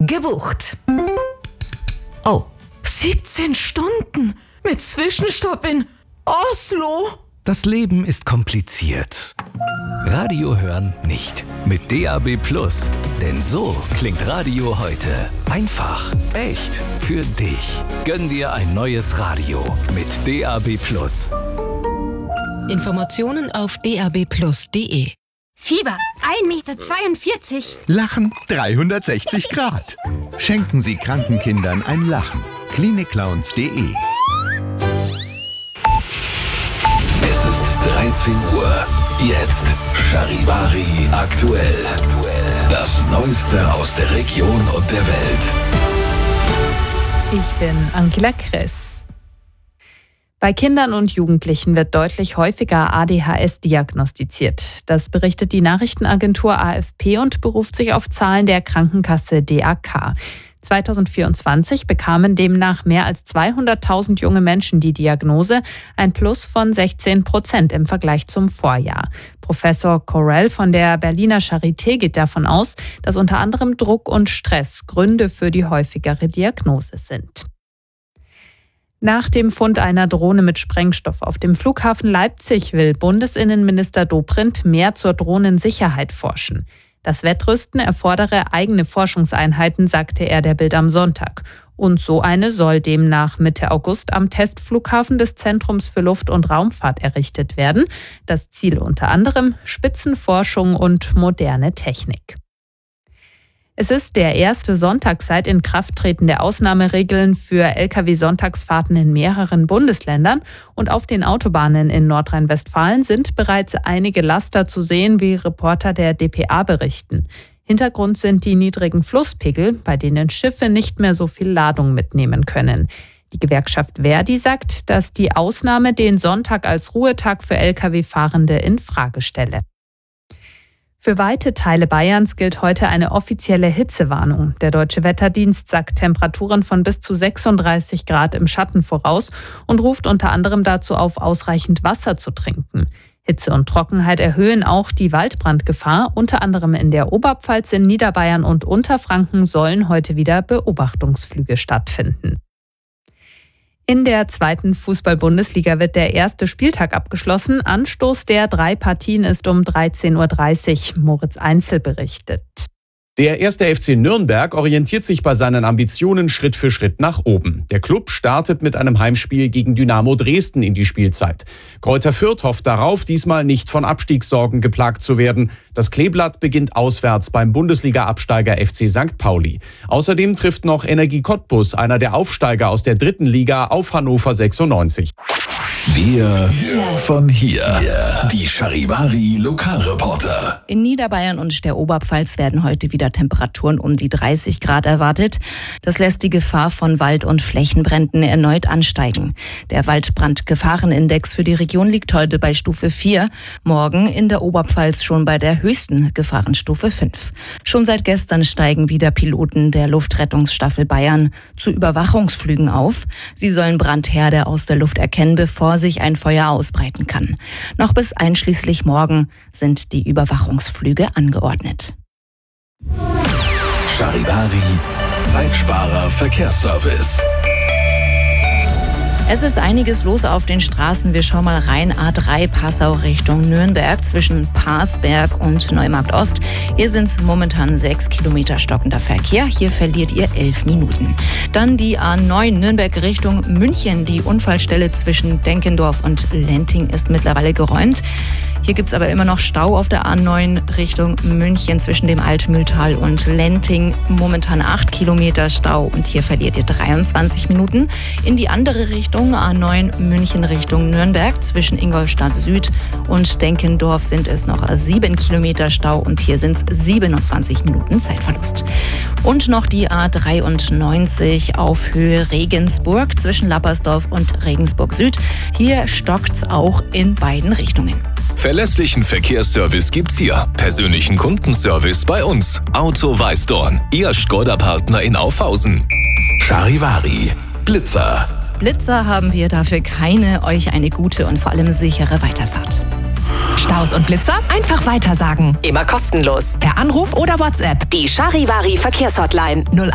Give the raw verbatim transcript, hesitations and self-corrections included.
Gebucht. Oh, siebzehn Stunden mit Zwischenstopp in Oslo. Das Leben ist kompliziert. Radio hören nicht. Mit D A B Plus. Denn so klingt Radio heute. Einfach, echt, für dich. Gönn dir ein neues Radio mit D A B Plus. Informationen auf d a b plus punkt d e. Fieber ein Meter zweiundvierzig. Lachen dreihundertsechzig Grad. Schenken Sie kranken Kindern ein Lachen. klinikclowns punkt d e. Es ist dreizehn Uhr. Jetzt Charivari aktuell. Das Neueste aus der Region und der Welt. Ich bin Angela Kress. Bei Kindern und Jugendlichen wird deutlich häufiger A D H S diagnostiziert. Das berichtet die Nachrichtenagentur A F P und beruft sich auf Zahlen der Krankenkasse D A K. zweitausendvierundzwanzig bekamen demnach mehr als zweihunderttausend junge Menschen die Diagnose, ein Plus von sechzehn Prozent im Vergleich zum Vorjahr. Professor Corell von der Berliner Charité geht davon aus, dass unter anderem Druck und Stress Gründe für die häufigere Diagnose sind. Nach dem Fund einer Drohne mit Sprengstoff auf dem Flughafen Leipzig will Bundesinnenminister Dobrindt mehr zur Drohnensicherheit forschen. Das Wettrüsten erfordere eigene Forschungseinheiten, sagte er der Bild am Sonntag. Und so eine soll demnach Mitte August am Testflughafen des Zentrums für Luft- und Raumfahrt errichtet werden. Das Ziel unter anderem Spitzenforschung und moderne Technik. Es ist der erste Sonntag seit Inkrafttreten der Ausnahmeregeln für L K W-Sonntagsfahrten in mehreren Bundesländern und auf den Autobahnen in Nordrhein-Westfalen sind bereits einige Laster zu sehen, wie Reporter der d p a berichten. Hintergrund sind die niedrigen Flusspegel, bei denen Schiffe nicht mehr so viel Ladung mitnehmen können. Die Gewerkschaft Verdi sagt, dass die Ausnahme den Sonntag als Ruhetag für L K W-Fahrende in Frage stelle. Für weite Teile Bayerns gilt heute eine offizielle Hitzewarnung. Der Deutsche Wetterdienst sagt Temperaturen von bis zu sechsunddreißig Grad im Schatten voraus und ruft unter anderem dazu auf, ausreichend Wasser zu trinken. Hitze und Trockenheit erhöhen auch die Waldbrandgefahr. Unter anderem in der Oberpfalz, in Niederbayern und Unterfranken sollen heute wieder Beobachtungsflüge stattfinden. In der zweiten Fußball-Bundesliga wird der erste Spieltag abgeschlossen. Anstoß der drei Partien ist um dreizehn Uhr dreißig. Moritz Einzel berichtet. Der erste F C Nürnberg orientiert sich bei seinen Ambitionen Schritt für Schritt nach oben. Der Klub startet mit einem Heimspiel gegen Dynamo Dresden in die Spielzeit. Greuther Fürth hofft darauf, diesmal nicht von Abstiegssorgen geplagt zu werden. Das Kleeblatt beginnt auswärts beim Bundesliga-Absteiger F C Sankt Pauli. Außerdem trifft noch Energie Cottbus, einer der Aufsteiger aus der dritten Liga, auf Hannover sechsundneunzig. Wir von hier. Die Charivari Lokalreporter. In Niederbayern und der Oberpfalz werden heute wieder Temperaturen um die dreißig Grad erwartet. Das lässt die Gefahr von Wald- und Flächenbränden erneut ansteigen. Der Waldbrandgefahrenindex für die Region liegt heute bei Stufe vier. Morgen in der Oberpfalz schon bei der höchsten Gefahrenstufe fünf. Schon seit gestern steigen wieder Piloten der Luftrettungsstaffel Bayern zu Überwachungsflügen auf. Sie sollen Brandherde aus der Luft erkennen, bevor sich ein Feuer ausbreiten kann. Noch bis einschließlich morgen sind die Überwachungsflüge angeordnet. Charivari, Zeitsparer Verkehrsservice. Es ist einiges los auf den Straßen. Wir schauen mal rein. A drei Passau Richtung Nürnberg zwischen Parsberg und Neumarkt Ost. Hier sind es momentan sechs Kilometer stockender Verkehr. Hier verliert ihr elf Minuten. Dann die A neun Nürnberg Richtung München. Die Unfallstelle zwischen Denkendorf und Lenting ist mittlerweile geräumt. Hier gibt es aber immer noch Stau auf der A neun Richtung München zwischen dem Altmühltal und Lenting. Momentan acht Kilometer Stau und hier verliert ihr dreiundzwanzig Minuten. In die andere Richtung, A neun München Richtung Nürnberg zwischen Ingolstadt Süd und Denkendorf sind es noch sieben Kilometer Stau und hier sind es siebenundzwanzig Minuten Zeitverlust. Und noch die A dreiundneunzig auf Höhe Regensburg zwischen Lappersdorf und Regensburg Süd. Hier stockt's auch in beiden Richtungen. Verlässlichen Verkehrsservice gibt's hier. Persönlichen Kundenservice bei uns. Auto Weißdorn, Ihr Skoda-Partner in Aufhausen. Charivari, Blitzer. Blitzer haben wir dafür keine. Euch eine gute und vor allem sichere Weiterfahrt. Staus und Blitzer einfach weitersagen. Immer kostenlos. Per Anruf oder WhatsApp. Die Charivari Verkehrshotline null